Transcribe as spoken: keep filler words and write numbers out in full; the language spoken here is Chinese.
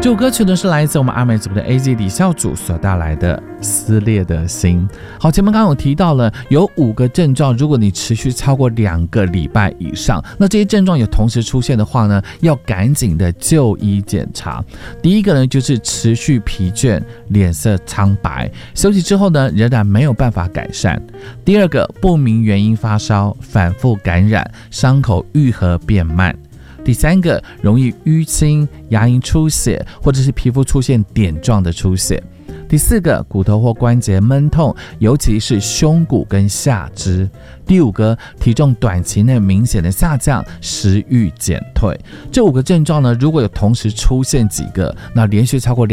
这首歌曲呢是来自我们阿美族的 A Z 李孝祖所带来的撕裂的心。好，前面刚刚有提到了有五个症状，如果你持续超过两个礼拜以上，那这些症状有同时出现的话呢，要赶紧的就医检查。第一个呢就是持续疲倦，脸色苍白，休息之后呢仍然没有办法改善。第二个，不明原因发烧，反复感染，伤口愈合变慢。第三个，容易淤青、牙龈出血，或者是皮肤出现点状的出血。第四个，骨头或关节闷痛，尤其是胸骨跟下肢。第五个，体重短期内明显的下降，食欲减退。这五个症状呢，如果有同时出现几个，那连续超过